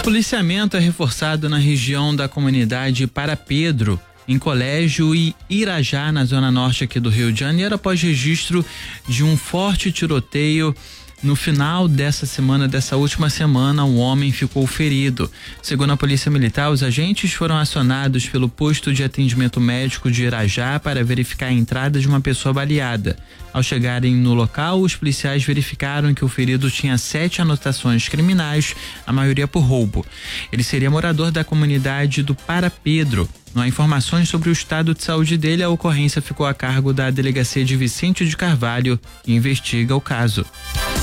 policiamento é reforçado na região da comunidade Para Pedro, em Colégio e Irajá, na zona norte aqui do Rio de Janeiro, após registro de um forte tiroteio. No final dessa última semana, um homem ficou ferido. Segundo a Polícia Militar, os agentes foram acionados pelo posto de atendimento médico de Irajá para verificar a entrada de uma pessoa baleada. Ao chegarem no local, os policiais verificaram que o ferido tinha 7 anotações criminais, a maioria por roubo. Ele seria morador da comunidade do Para Pedro. Não há informações sobre o estado de saúde dele. A ocorrência ficou a cargo da Delegacia de Vicente de Carvalho, que investiga o caso.